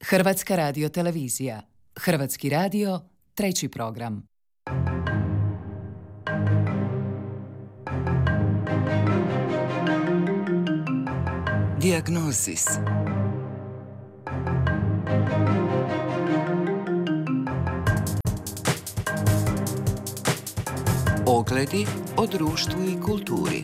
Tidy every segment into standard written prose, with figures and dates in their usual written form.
Hrvatska radiotelevizija. Hrvatski radio, 3. program. Dijagnozis. Ogledi o društvu i kulturi.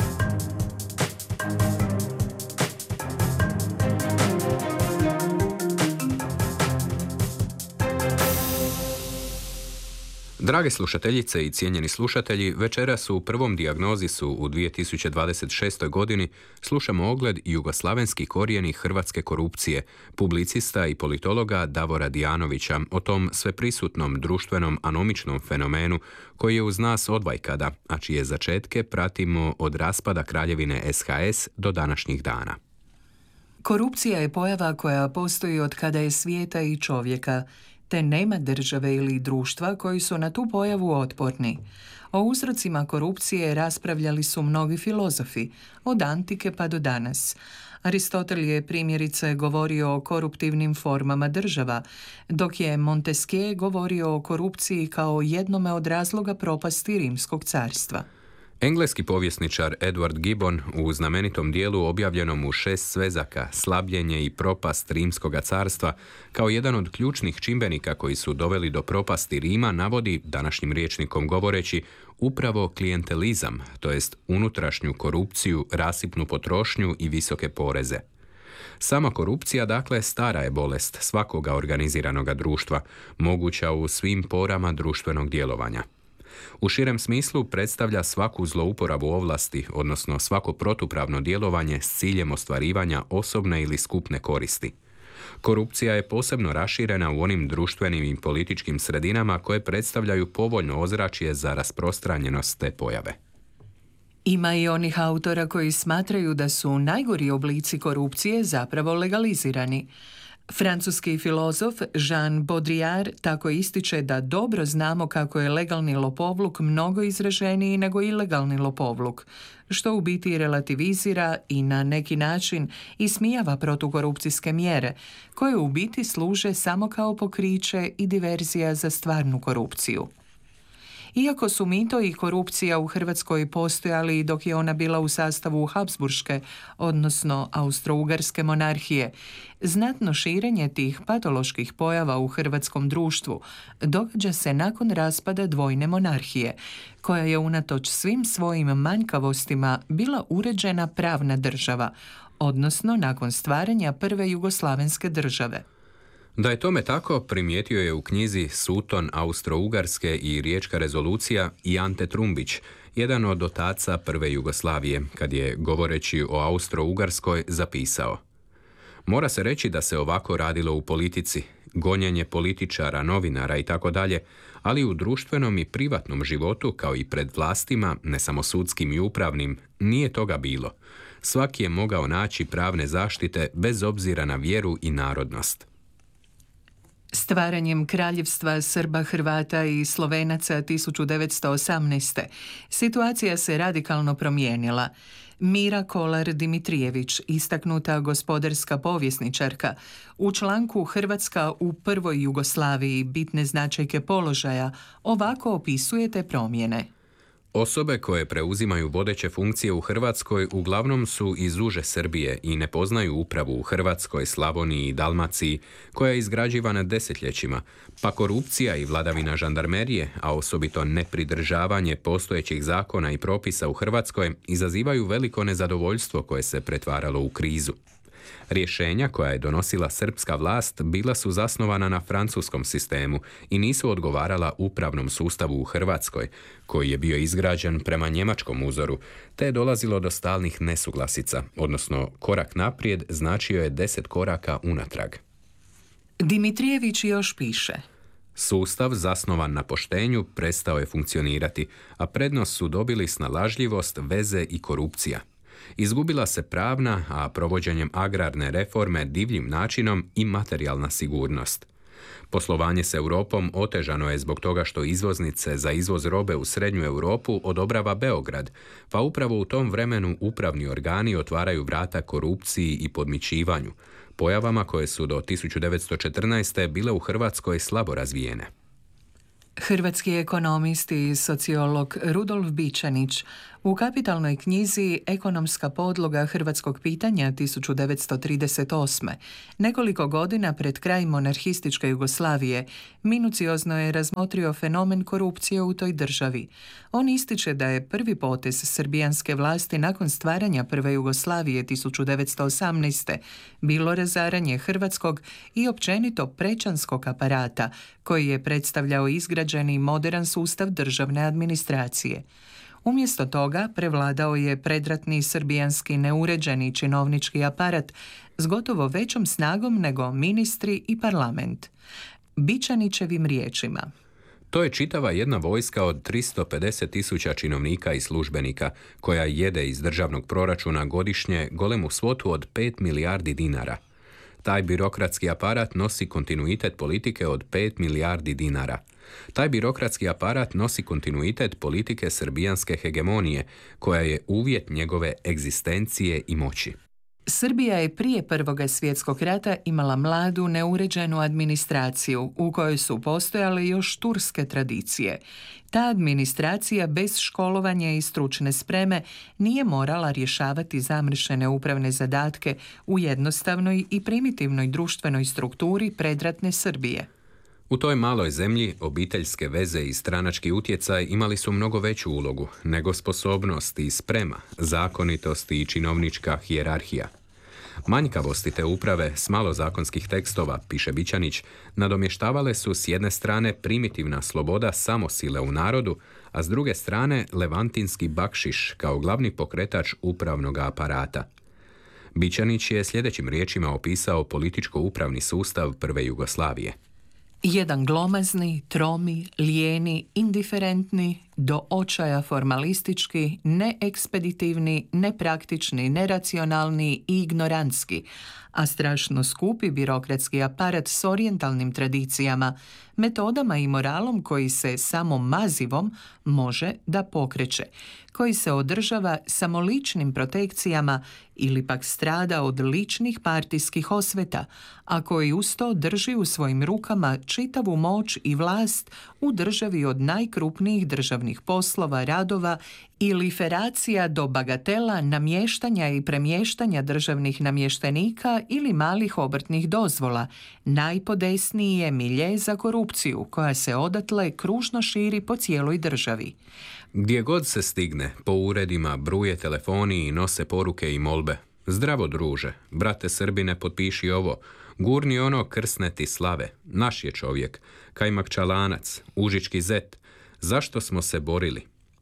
Drage slušateljice i cijenjeni slušatelji, večeras u prvom dijagnozisu u 2026. godini slušamo ogled jugoslavenskih korijeni hrvatske korupcije, publicista i politologa Davora Dijanovića o tom sveprisutnom društvenom anomičnom fenomenu koji je uz nas odvajkada, a čije začetke pratimo od raspada kraljevine SHS do današnjih dana. Korupcija je pojava koja postoji od kada je svijeta i čovjeka, te nema države ili društva koji su na tu pojavu otporni. O uzrocima korupcije raspravljali su mnogi filozofi, od antike pa do danas. Aristotel je primjerice govorio o koruptivnim formama država, dok je Montesquieu govorio o korupciji kao jednome od razloga propasti Rimskog carstva. Engleski povjesničar Edward Gibbon u znamenitom dijelu objavljenom u 6 svezaka Slabljenje i propast Rimskoga carstva kao jedan od ključnih čimbenika koji su doveli do propasti Rima navodi, današnjim rječnikom govoreći, upravo klijentelizam, to jest unutrašnju korupciju, rasipnu potrošnju i visoke poreze. Sama korupcija, dakle, stara je bolest svakoga organiziranoga društva, moguća u svim porama društvenog djelovanja. U širem smislu predstavlja svaku zlouporabu ovlasti, odnosno svako protupravno djelovanje s ciljem ostvarivanja osobne ili skupne koristi. Korupcija je posebno raširena u onim društvenim i političkim sredinama koje predstavljaju povoljno ozračje za rasprostranjenost te pojave. Ima i onih autora koji smatraju da su najgori oblici korupcije zapravo legalizirani. Francuski filozof Jean Baudrillard tako ističe da dobro znamo kako je legalni lopovluk mnogo izraženiji nego ilegalni lopovluk, što u biti relativizira i na neki način ismijava protukorupcijske mjere, koje u biti služe samo kao pokriće i diverzija za stvarnu korupciju. Iako su mito i korupcija u Hrvatskoj postojali dok je ona bila u sastavu Habsburške, odnosno Austro-Ugarske monarhije, znatno širenje tih patoloških pojava u hrvatskom društvu događa se nakon raspada dvojne monarhije, koja je unatoč svim svojim manjkavostima bila uređena pravna država, odnosno nakon stvaranja prve jugoslavenske države. Da je tome tako, primijetio je u knjizi Suton Austro-Ugarske i Riječka rezolucija i Ante Trumbić, jedan od otaca prve Jugoslavije, kad je, govoreći o Austro-Ugarskoj, zapisao: mora se reći da se ovako radilo u politici, gonjenje političara, novinara i tako dalje, ali u društvenom i privatnom životu, kao i pred vlastima, ne samo sudskim i upravnim, nije toga bilo. Svaki je mogao naći pravne zaštite bez obzira na vjeru i narodnost. Stvaranjem kraljevstva Srba, Hrvata i Slovenaca 1918. situacija se radikalno promijenila. Mira Kolar-Dimitrijević, istaknuta gospodarska povjesničarka, u članku Hrvatska u prvoj Jugoslaviji, bitne značajke položaja, ovako opisuje te promjene. Osobe koje preuzimaju vodeće funkcije u Hrvatskoj uglavnom su iz uže Srbije i ne poznaju upravu u Hrvatskoj, Slavoniji i Dalmaciji, koja je izgrađivana desetljećima, pa korupcija i vladavina žandarmerije, a osobito nepridržavanje postojećih zakona i propisa u Hrvatskoj, izazivaju veliko nezadovoljstvo koje se pretvaralo u krizu. Rješenja koja je donosila srpska vlast bila su zasnovana na francuskom sistemu i nisu odgovarala upravnom sustavu u Hrvatskoj, koji je bio izgrađen prema njemačkom uzoru, te je dolazilo do stalnih nesuglasica, odnosno korak naprijed značio je 10 koraka unatrag. Dimitrijević još piše: sustav zasnovan na poštenju prestao je funkcionirati, a prednost su dobili snalažljivost, veze i korupcija. Izgubila se pravna, a provođenjem agrarne reforme divljim načinom i materijalna sigurnost. Poslovanje s Europom otežano je zbog toga što izvoznice za izvoz robe u Srednju Europu odobrava Beograd, pa upravo u tom vremenu upravni organi otvaraju vrata korupciji i podmićivanju. pojavama koje su do 1914. bile u Hrvatskoj slabo razvijene. Hrvatski ekonomist i sociolog Rudolf Bičanić u kapitalnoj knjizi Ekonomska podloga hrvatskog pitanja 1938. nekoliko godina pred kraj monarhističke Jugoslavije minuciozno je razmotrio fenomen korupcije u toj državi. On ističe da je prvi potez srbijanske vlasti nakon stvaranja prve Jugoslavije 1918. bilo razaranje hrvatskog i općenito prečanskog aparata koji je predstavljao izgrađeni moderan sustav državne administracije. Umjesto toga prevladao je predratni srbijanski neuređeni činovnički aparat s gotovo većom snagom nego ministri i parlament. Bičanićevim riječima: To je čitava jedna vojska od 350.000 činovnika i službenika koja jede iz državnog proračuna godišnje golemu svotu od 5 milijardi dinara. Taj birokratski aparat nosi kontinuitet politike od 5 milijardi dinara. Taj birokratski aparat nosi kontinuitet politike srbijanske hegemonije, koja je uvjet njegove egzistencije i moći. Srbija je prije Prvog svjetskog rata imala mladu, neuređenu administraciju u kojoj su postojale još turske tradicije. Ta administracija bez školovanja i stručne spreme nije morala rješavati zamršene upravne zadatke u jednostavnoj i primitivnoj društvenoj strukturi predratne Srbije. U toj maloj zemlji obiteljske veze i stranački utjecaj imali su mnogo veću ulogu nego sposobnost i sprema, zakonitost i činovnička hijerarhija. Manjkavosti te uprave s malo zakonskih tekstova, piše Bičanić, nadomještavale su s jedne strane primitivna sloboda samosile u narodu, a s druge strane levantinski bakšiš kao glavni pokretač upravnog aparata. Bičanić je sljedećim riječima opisao političko-upravni sustav prve Jugoslavije. Jedan glomazni, tromi, lijeni, indiferentni, do očaja formalistički, neekspeditivni, nepraktični, neracionalni i ignorantski, a strašno skupi birokratski aparat s orijentalnim tradicijama, metodama i moralom koji se samo mazivom može da pokreće, koji se održava samo ličnim protekcijama ili pak strada od ličnih partijskih osveta, a koji uz to drži u svojim rukama čitavu moć i vlast u državi od najkrupnijih državnih poslova, radova i liferacija do bagatela namještanja i premještanja državnih namještenika ili malih obrtnih dozvola. Najpodesniji je milje za korupciju koja se odatle kružno širi po cijeloj državi. Gdje god se stigne, po uredima bruje telefoni i nose poruke i molbe. Zdravo druže, brate Srbine, potpiši ovo, gurni ono krsne ti slave, naš je čovjek, Kajmak Čalanac, Užički zet, zašto smo se borili?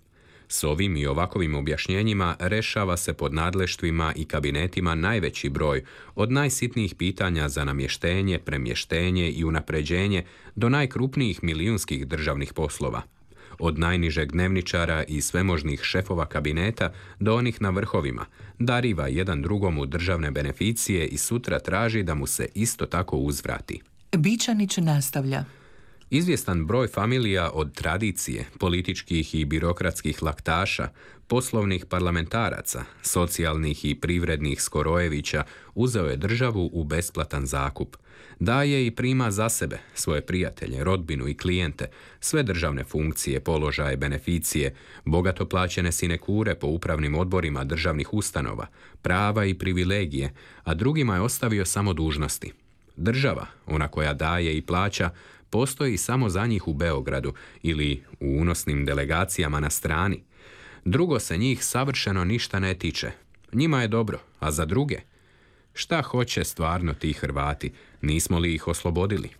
S ovim i ovakovim objašnjenjima rešava se pod nadleštvima i kabinetima najveći broj, od najsitnijih pitanja za namještenje, premještenje i unapređenje do najkrupnijih milijunskih državnih poslova. Od najnižeg dnevničara i svemožnih šefova kabineta do onih na vrhovima, dariva jedan drugomu državne beneficije i sutra traži da mu se isto tako uzvrati. Bičanić nastavlja. Izvjestan broj familija od tradicije, političkih i birokratskih laktaša, poslovnih parlamentaraca, socijalnih i privrednih Skorojevića uzeo je državu u besplatan zakup. Daje i prima za sebe, svoje prijatelje, rodbinu i klijente, sve državne funkcije, položaje, beneficije, bogato plaćene sinekure po upravnim odborima državnih ustanova, prava i privilegije, a drugima je ostavio samo dužnosti. Država, ona koja daje i plaća, postoji samo za njih u Beogradu ili u unosnim delegacijama na strani. Drugo se njih savršeno ništa ne tiče. Njima je dobro, a za druge? Šta hoće stvarno ti Hrvati? Nismo li ih oslobodili?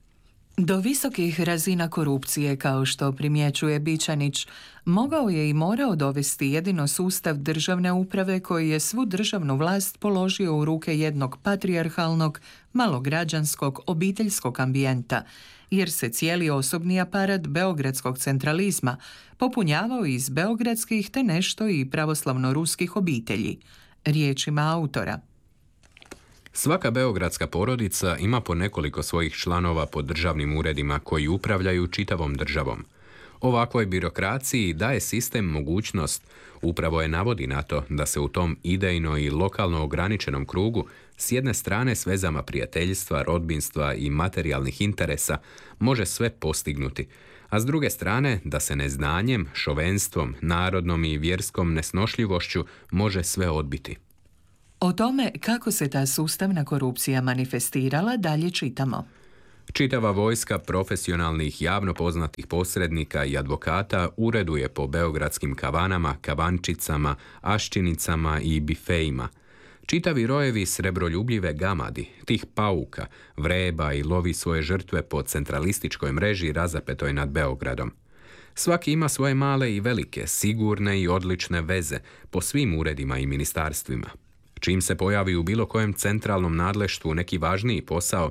Do visokih razina korupcije, kao što primjećuje Bičanić, mogao je i morao dovesti jedino sustav državne uprave koji je svu državnu vlast položio u ruke jednog patrijarhalnog, malograđanskog, obiteljskog ambijenta, jer se cijeli osobni aparat beogradskog centralizma popunjavao iz beogradskih te nešto i pravoslavno-ruskih obitelji. Riječima autora. Svaka beogradska porodica ima po nekoliko svojih članova po državnim uredima koji upravljaju čitavom državom. Ovakvoj birokraciji daje sistem mogućnost, upravo je navodi na to da se u tom idejno i lokalno ograničenom krugu s jedne strane s vezama prijateljstva, rodbinstva i materijalnih interesa može sve postignuti, a s druge strane da se neznanjem, šovenstvom, narodnom i vjerskom nesnošljivošću može sve odbiti. O tome kako se ta sustavna korupcija manifestirala dalje čitamo. Čitava vojska profesionalnih javno poznatih posrednika i advokata ureduje po beogradskim kavanama, kavančicama, aščinicama i bifejima. Čitavi rojevi srebroljubljive gamadi, tih pauka, vreba i lovi svoje žrtve po centralističkoj mreži razapetoj nad Beogradom. Svaki ima svoje male i velike, sigurne i odlične veze po svim uredima i ministarstvima. Čim se pojavi u bilo kojem centralnom nadleštvu neki važniji posao,